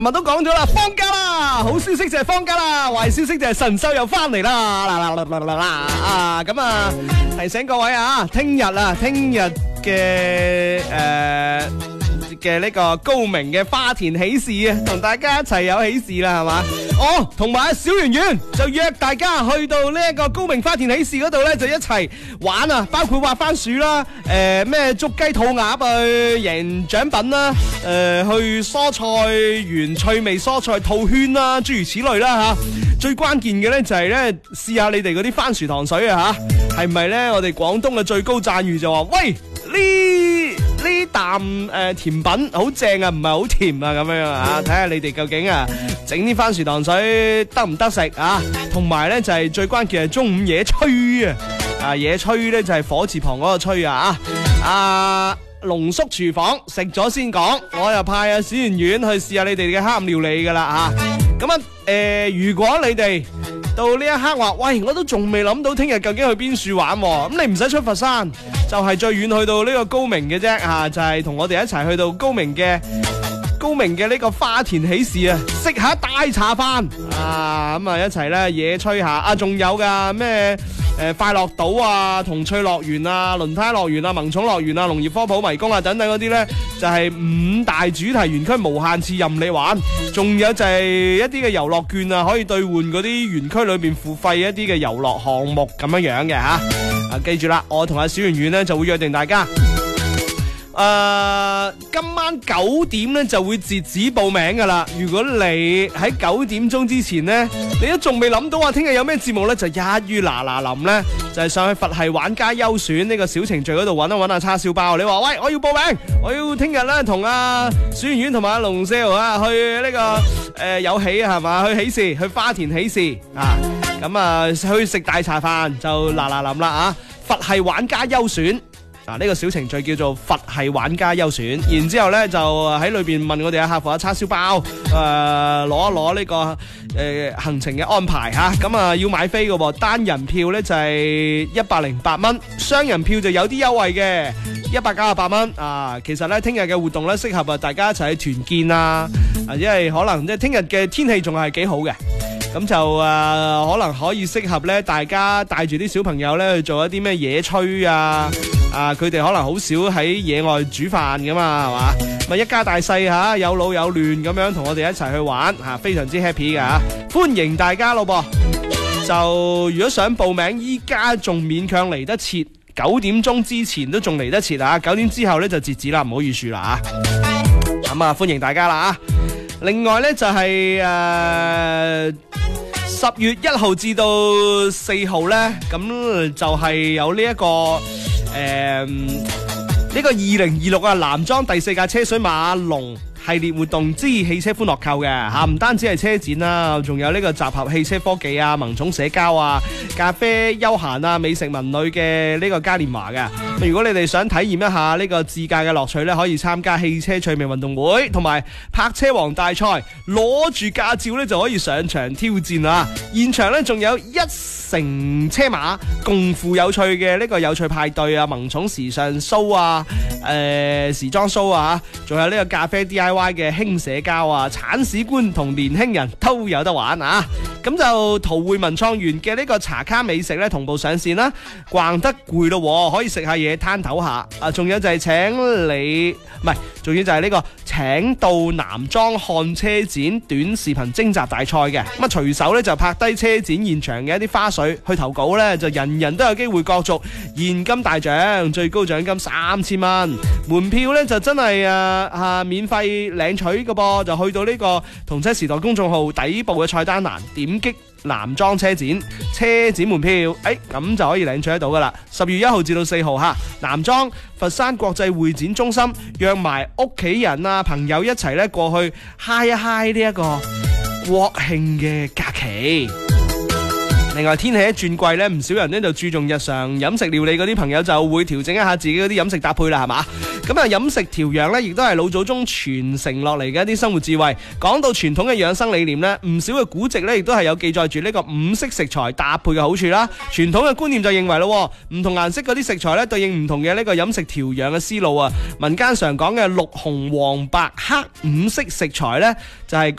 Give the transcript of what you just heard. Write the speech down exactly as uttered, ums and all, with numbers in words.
咪都講咗啦，放假啦！好消息就係放假啦，壞消息就係神獸又翻嚟啦！啦啦啦啦啦啦啊！咁啊，提醒各位啊，聽日啊，聽日嘅誒嘅呢個高明嘅花田喜事啊，同大家一齊有喜事啦，係嘛？哦，同埋小圓圓就約大家去到呢一個高明花田喜事嗰度咧，就一齊玩啊！包括挖番薯啦，誒咩捉雞兔鴨去贏獎品啦，誒去蔬菜園趣味蔬菜套圈啦，諸如此類啦嚇。最關鍵嘅咧就係咧試下你哋嗰啲番薯糖水啊嚇，係咪咧？我哋廣東嘅最高讚譽就話：喂，呢呢啖誒甜品好正啊，唔係好甜啊咁樣啊！睇下你哋究竟啊整啲番薯糖水得唔得食啊？同埋咧就係最關鍵係中午野炊啊！啊野炊咧就係火字旁嗰個炊啊！啊龍叔廚房食咗先講，我又派阿小圓圓去試下你哋嘅黑暗料理噶啦嚇。咁啊誒，如果你哋到呢一刻話，喂，我都仲未諗到聽日究竟去邊處玩喎，咁你唔使出佛山，就係最遠去到呢個高明嘅啫嚇，就係同我哋一齊去到高明嘅高明嘅呢個花田喜事啊，食下大茶飯啊，咁啊一齊咧野炊下啊，仲有噶咩？誒快樂島啊、童趣樂園啊、輪胎樂園啊、萌寵樂園啊、農業科普迷宮啊等等嗰啲呢，就係、是、五大主題園區無限次任你玩。仲有就係一啲嘅遊樂券啊，可以兌換嗰啲園區裏邊付費一啲嘅遊樂項目咁樣樣嘅嚇。啊，記住啦，我同阿小圓圓呢就會約定大家。誒、呃，今晚九點咧就會截止報名噶啦。如果你喺九點鐘之前呢，你都仲未諗到話聽日有咩節目呢，就一於嗱嗱臨呢，就係、是、上去佛系玩家優選呢個小程序嗰度揾一揾阿叉燒包。你話喂，我要報名，我要聽日咧同阿小圓圓同埋阿龍少啊去呢、這個誒、呃、有喜啊係嘛，去喜事，去花田喜事啊。咁啊去食大茶飯就嗱嗱臨啦啊！佛系玩家優選。嗱，呢個小程序叫做佛系玩家優選，然之後咧就喺裏邊問我哋嘅客服阿叉燒包，誒攞一攞呢個誒、呃、行程嘅安排吓，咁啊要買飛嘅喎，單人票咧就係一百零八蚊，雙人票就有啲優惠嘅，一百九十八蚊啊。其實咧聽日嘅活動咧適合啊大家一齊去團建啊，啊因為可能即係聽日嘅天氣仲係幾好嘅。咁就誒、呃、可能可以適合咧，大家帶住啲小朋友咧去做一啲咩野炊啊！啊，佢哋可能好少喺野外煮飯噶嘛，係嘛？咪一家大細嚇、啊，有老有嫩咁樣同我哋一齊去玩嚇、啊，非常之 happy 㗎嚇、啊！歡迎大家咯噃！就如果想報名，依家仲勉強嚟得切，九點鐘之前都仲嚟得切啊！九點之後咧就截止啦，唔好預算啦嚇！咁啊，歡迎大家啦啊！另外咧就係誒十月一號至到四號咧，咁就係有呢、這、一個誒呢、呃這個二零二六啊男裝第四屆車水馬龍系列活動之汽車歡樂購嘅嚇，唔單止係車展啦，仲有呢個集合汽車科技啊、萌寵社交啊、咖啡休閒啊、美食文旅嘅呢個嘉年華嘅。如果你哋想體驗一下呢個自駕嘅樂趣呢，可以參加汽車趣味運動會同埋泊車王大賽，攞住駕照呢就可以上場挑戰啦。現場呢仲有一乘車馬共赴有趣嘅呢個有趣派對啊、萌寵時尚 show 啊、誒、呃、時裝 show 啊，仲有呢個咖啡 D I Y 嘅輕社交啊、鏟屎官同年輕人都有得玩啊！咁就陶匯文創園嘅呢個茶卡美食呢同步上線啦，逛得攰咯，可以食下嘢攤唞下啊！仲有就係請你唔係，仲要就係呢個請到男裝看車展短視頻徵集大賽嘅，咁啊隨手呢就拍低車展現場嘅一啲花絮去投稿呢，就人人都有機會角逐現金大獎，最高獎金三千蚊，門票呢就真係啊啊免費領取嘅噃，就去到呢個同車時代公眾號底部嘅菜單欄，點擊男裝車展車展門票，誒咁就可以領取得到噶啦。十月一號至到四號吓，男裝佛山國際會展中心，約埋屋企人啊朋友一齊咧過去嗨一嗨呢一個國慶嘅假期。 另外天氣一轉季咧，唔少人咧就注重日常飲食料理嗰啲朋友就會調整一下自己嗰啲飲食搭配啦，係嘛？咁啊，飲食調養咧，亦都係老祖宗傳承落嚟嘅一啲生活智慧。講到傳統嘅養生理念咧，唔少嘅古籍咧，亦都係有記載住呢個五色食材搭配嘅好處啦。傳統嘅觀念就認為咯，唔同顏色嗰啲食材咧，對應唔同嘅呢個飲食調養嘅思路啊。民間常講嘅綠紅黃白黑五色食材咧，就係、是。